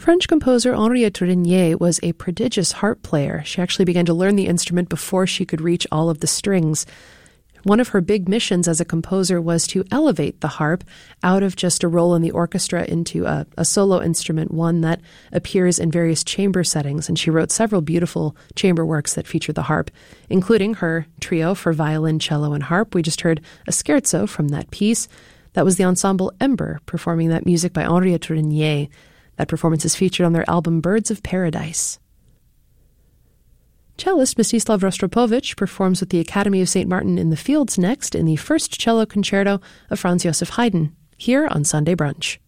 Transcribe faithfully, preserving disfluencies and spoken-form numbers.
French composer Henriette Régnier was a prodigious harp player. She actually began to learn the instrument before she could reach all of the strings. One of her big missions as a composer was to elevate the harp out of just a role in the orchestra into a, a solo instrument, one that appears in various chamber settings. And she wrote several beautiful chamber works that feature the harp, including her trio for violin, cello, and harp. We just heard a scherzo from that piece. That was the ensemble Ember performing that music by Henriette Régnier. That performance is featured on their album Birds of Paradise. Cellist Mstislav Rostropovich performs with the Academy of Saint Martin in the Fields next in the first cello concerto of Franz Joseph Haydn, here on Sunday Brunch.